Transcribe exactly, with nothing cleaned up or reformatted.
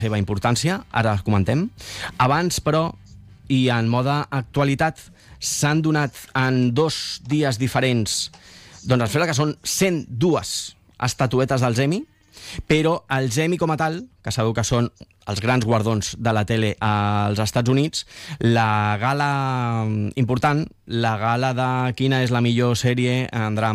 seva importància, ara la comentem. Abans, però, i en mode actualitat, s'han donat en dos dies diferents, doncs em sembla que són cent dos estatuetes dels Emmy, però els Emmy com a tal, que sabeu que són els grans guardons de la tele als Estats Units, la gala important, la gala de quina és la millor sèrie en drama